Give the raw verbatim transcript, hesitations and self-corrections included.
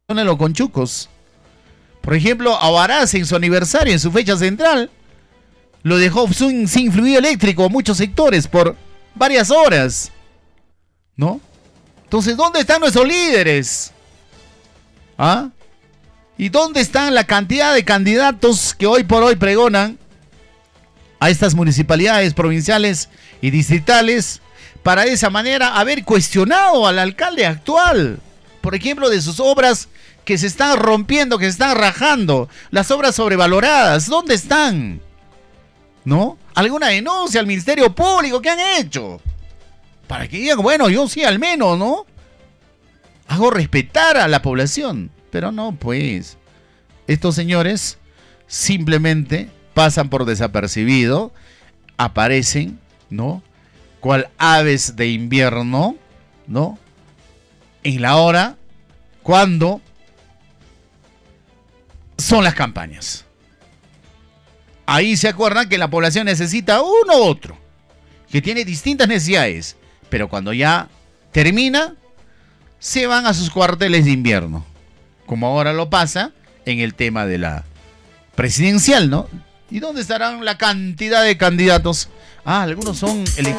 de los conchucos. Por ejemplo, a Huaraz en su aniversario, en su fecha central, lo dejó sin, sin fluido eléctrico a muchos sectores por varias horas, ¿no? Entonces, ¿dónde están nuestros líderes? ¿Ah? ¿Y dónde están la cantidad de candidatos que hoy por hoy pregonan a estas municipalidades provinciales y distritales para de esa manera haber cuestionado al alcalde actual, por ejemplo, de sus obras que se están rompiendo, que se están rajando, las obras sobrevaloradas? ¿Dónde están? ¿No? ¿Alguna denuncia al Ministerio Público? ¿Qué han hecho? Para que digan, bueno, yo sí al menos, ¿no? Hago respetar a la población. Pero no, pues. Estos señores simplemente pasan por desapercibido, aparecen, ¿no? Cual aves de invierno, ¿no? En la hora cuando son las campañas. Ahí se acuerdan que la población necesita uno u otro, que tiene distintas necesidades, pero cuando ya termina, se van a sus cuarteles de invierno, como ahora lo pasa en el tema de la presidencial, ¿no? ¿Y dónde estarán la cantidad de candidatos? Ah, algunos son elegidos